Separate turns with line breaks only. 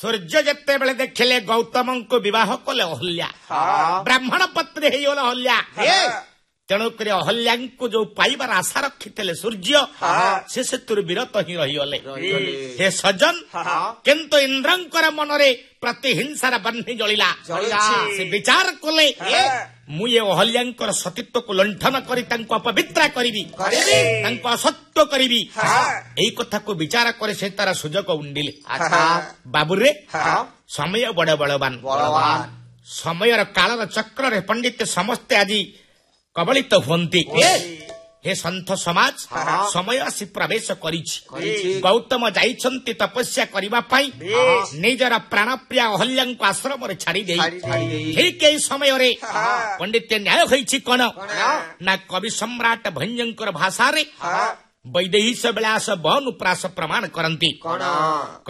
सूर्य जेतेबेले देखिले गौतम को विवाह कले अहल्या ब्राह्मण पत्नी ହେଇଗଲା अहल्या तेणुक अहल्या जो पाइबार आशा रखी सूर्य से विरत ही रहीगले हे सज्जन किंतु इंद्रंकर मनरे प्रति हिंसार बन्ही जलिला से विचार कले मु ये अहल्यां सतीत्व को लंठन करी अपवित्रा करी असत्य करी यही कथा को विचार करे से तार सुजोग उंडिले बाबुरे समय बड़ बलवान समय कालर चक्र पंडित समस्ते आज कबलित हुंती हे संत समाज समय आसी प्रवेश करिछि गौतम जाइछंती तपस्या करिबा पाई निजर प्राणप्रिय अहल्या को आश्रम रे छाड़ी देई ठीक एई समय रे पंडित न्याय होइछि कोन ना कवि सम्राट भंजंकर भाषा रे वैदेही विलास बनुप्रास प्रमाण करंती